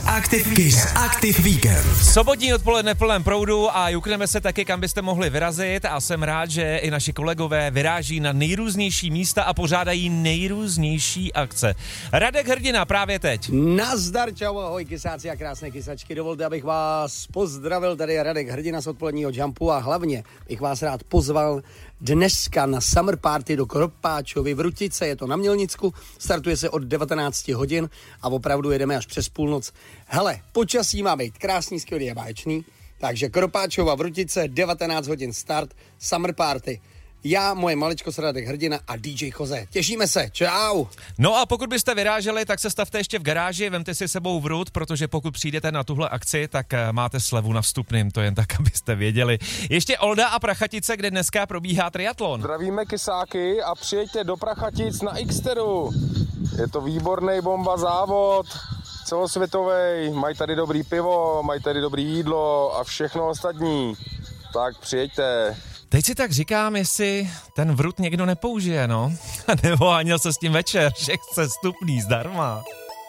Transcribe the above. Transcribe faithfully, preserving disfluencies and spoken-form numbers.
Active Kiss Active Weekend. Sobotní odpoledne v plném proudu a jukneme se taky, kam byste mohli vyrazit a jsem rád, že i naši kolegové vyráží na nejrůznější místa a pořádají nejrůznější akce. Radek Hrdina právě teď. Nazdar, čau, ahoj kysáci a krásné kysačky. Dovolte, abych vás pozdravil, tady je Radek Hrdina z odpoledního Jumpu a hlavně bych vás rád pozval dneska na Summer Party do Kropáčovy v Rutice, je to na Mělnicku, startuje se od devatenáct hodin a opravdu jedeme až přes půlnoc. Hele, počasí má být krásný, skvělý a báječný, takže Kropáčova v Rutice, devatenáct hodin start, Summer Party. Já, moje maličko Radek Hrdina a dý džej Jose. Těšíme se, čau! No a pokud byste vyráželi, tak se stavte ještě v garáži, vemte si sebou vrut, protože pokud přijdete na tuhle akci, tak máte slevu na vstupným, to jen tak, abyste věděli. Ještě Olda a Prachatice, kde dneska probíhá triatlon. Zdravíme kysáky a přijeďte do Prachatic na Xteru. Je to výborný bomba závod, celosvětový, mají tady dobrý pivo, mají tady dobrý jídlo a všechno ostatní. Tak přijeďte. Teď si tak říkám, jestli ten vrut někdo nepoužije, no. Nebo háněl se s tím večer, že chce vstupný zdarma.